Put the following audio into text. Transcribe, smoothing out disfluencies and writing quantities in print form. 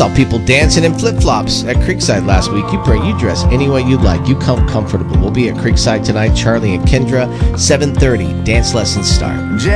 saw people dancing in flip-flops at Creekside last week. You dress any way you like. You come comfortable. We'll be at Creekside tonight. Charlie and Kendra, 7:30. Dance lessons start.